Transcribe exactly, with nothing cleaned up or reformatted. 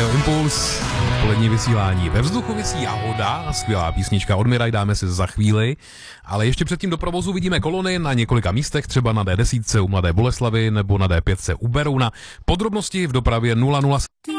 Radio Impuls, odpolední vysílání. Ve vzduchu visí Jahoda, skvělá písnička od Miraj, dáme si za chvíli, ale ještě předtím do provozu vidíme kolony na několika místech, třeba na D deset u Mladé Boleslavi nebo na D pět u Berouna. Podrobnosti v dopravě nula nula.